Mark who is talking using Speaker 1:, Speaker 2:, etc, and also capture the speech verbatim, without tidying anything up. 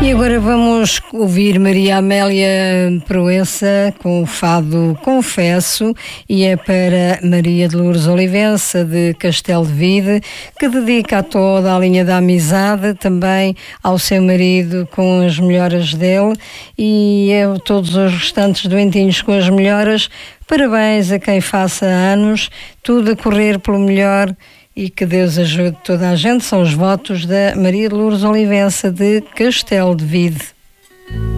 Speaker 1: E agora vamos ouvir Maria Amélia Proença com o fado Confesso, e é para Maria de Lourdes Olivença de Castelo de Vide, que dedica a toda a linha da amizade, também ao seu marido com as melhoras dele, e a todos os restantes doentinhos com as melhoras. Parabéns a quem faça anos, tudo a correr pelo melhor. E que Deus ajude toda a gente. São os votos da Maria de Lourdes Olivença de Castelo de Vide.